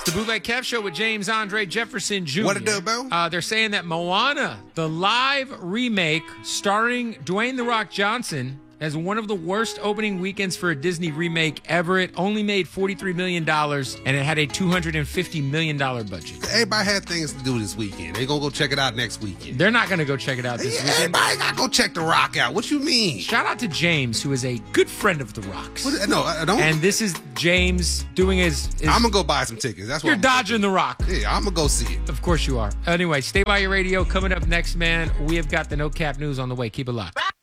The Bootleg Kev Show with James Andre Jefferson Jr. What it do, bro? They're saying that Moana, the live remake starring Dwayne "The Rock" Johnson, has one of the worst opening weekends for a Disney remake ever. It only made $43 million, and it had a $250 million budget. Everybody had things to do this weekend. They gonna go check it out next weekend. They're not going to go check it out this weekend. Everybody gotta go check The Rock out. What you mean? Shout out to James, who is a good friend of The Rock's. No, I don't. And this is James doing his I'm gonna go buy some tickets. That's what You're dodging The Rock. Yeah, I'm gonna go see it. Of course you are. Anyway, stay by your radio. Coming up next, man, we have got the No Cap News on the way. Keep it locked.